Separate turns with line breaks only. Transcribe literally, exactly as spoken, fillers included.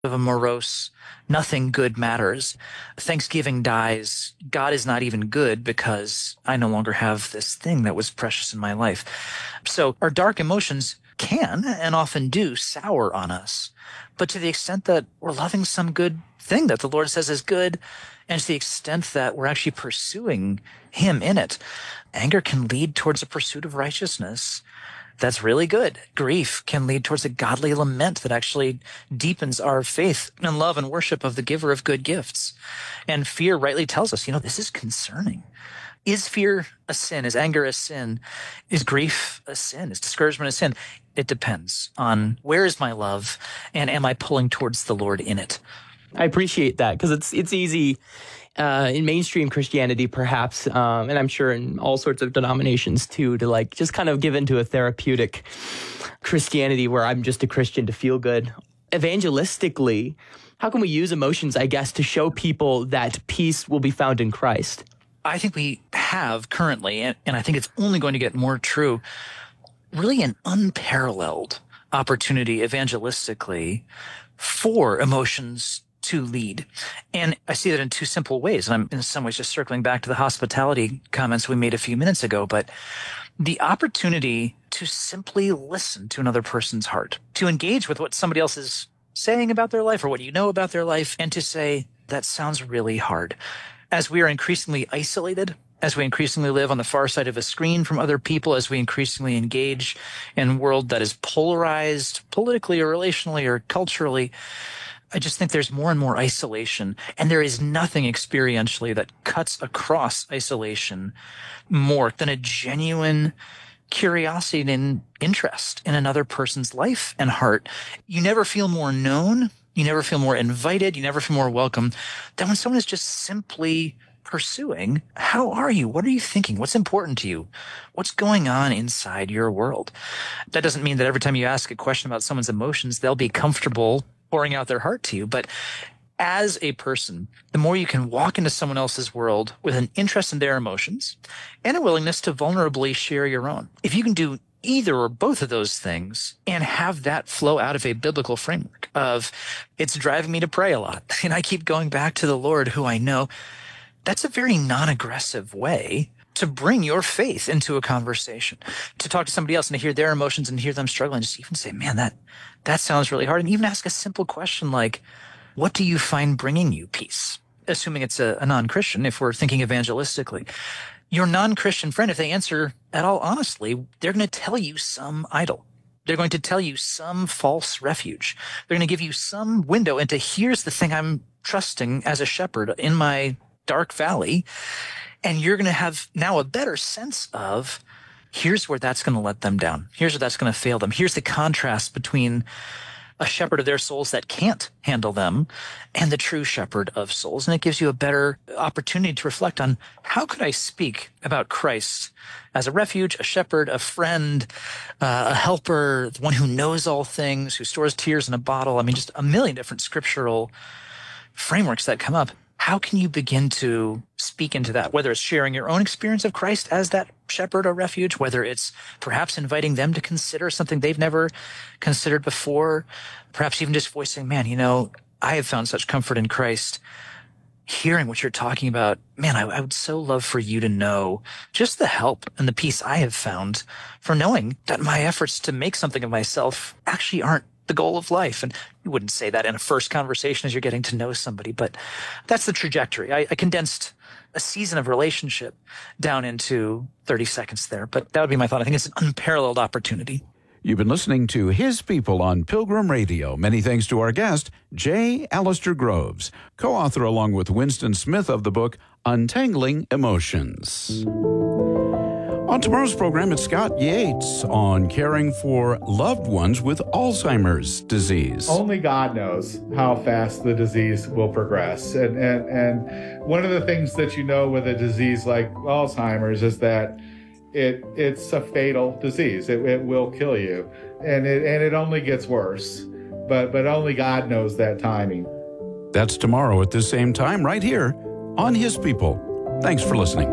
of a morose, nothing good matters. Thanksgiving dies. God is not even good because I no longer have this thing that was precious in my life. So our dark emotions can and often do sour on us. But to the extent that we're loving some good thing that the Lord says is good, and to the extent that we're actually pursuing Him in it, anger can lead towards a pursuit of righteousness. That's really good. Grief can lead towards a godly lament that actually deepens our faith and love and worship of the giver of good gifts. And fear rightly tells us, you know, this is concerning. Is fear a sin? Is anger a sin? Is grief a sin? Is discouragement a sin? It depends on where is my love and am I pulling towards the Lord in it?
I appreciate that because it's it's easy uh, in mainstream Christianity, perhaps, um, and I'm sure in all sorts of denominations too, to like just kind of give into a therapeutic Christianity where I'm just a Christian to feel good. Evangelistically, how can we use emotions, I guess, to show people that peace will be found in Christ?
I think we have currently, and, and I think it's only going to get more true, really an unparalleled opportunity evangelistically for emotions to lead. And I see that in two simple ways. And I'm in some ways just circling back to the hospitality comments we made a few minutes ago, but the opportunity to simply listen to another person's heart, to engage with what somebody else is saying about their life or what you know about their life, and to say, that sounds really hard. As we are increasingly isolated, as we increasingly live on the far side of a screen from other people, as we increasingly engage in a world that is polarized politically or relationally or culturally, I just think there's more and more isolation. And there is nothing experientially that cuts across isolation more than a genuine curiosity and interest in another person's life and heart. You never feel more known. You never feel more invited. You never feel more welcome than when someone is just simply pursuing, how are you? What are you thinking? What's important to you? What's going on inside your world? That doesn't mean that every time you ask a question about someone's emotions, they'll be comfortable pouring out their heart to you. But as a person, the more you can walk into someone else's world with an interest in their emotions and a willingness to vulnerably share your own. If you can do either or both of those things and have that flow out of a biblical framework of it's driving me to pray a lot, and I keep going back to the Lord who I know, that's a very non-aggressive way to bring your faith into a conversation, to talk to somebody else and to hear their emotions and hear them struggling, just even say, man, that, that sounds really hard. And even ask a simple question like, what do you find bringing you peace? Assuming it's a, a non-Christian, if we're thinking evangelistically. Your non-Christian friend, if they answer at all honestly, they're going to tell you some idol. They're going to tell you some false refuge. They're going to give you some window into here's the thing I'm trusting as a shepherd in my dark valley. And you're going to have now a better sense of here's where that's going to let them down. Here's where that's going to fail them. Here's the contrast between a shepherd of their souls that can't handle them and the true shepherd of souls. And it gives you a better opportunity to reflect on how could I speak about Christ as a refuge, a shepherd, a friend, uh, a helper, the one who knows all things, who stores tears in a bottle. I mean, just a million different scriptural frameworks that come up. How can you begin to speak into that, whether it's sharing your own experience of Christ as that shepherd or refuge, whether it's perhaps inviting them to consider something they've never considered before, perhaps even just voicing, man, you know, I have found such comfort in Christ. Hearing what you're talking about, man, I, I would so love for you to know just the help and the peace I have found for knowing that my efforts to make something of myself actually aren't the goal of life. And you wouldn't say that in a first conversation as you're getting to know somebody, but that's the trajectory. I, I condensed a season of relationship down into thirty seconds there, but that would be my thought. I think it's an unparalleled opportunity.
You've been listening to His People on Pilgrim Radio. Many thanks to our guest, J. Alistair Groves, co-author along with Winston Smith of the book Untangling Emotions. On tomorrow's program, it's Scott Yates on caring for loved ones with Alzheimer's disease.
Only God knows how fast the disease will progress. And, and, and one of the things that you know with a disease like Alzheimer's is that it it's a fatal disease. It, it will kill you. And it, and it only gets worse. But, but only God knows that timing.
That's tomorrow at this same time right here on His People. Thanks for listening.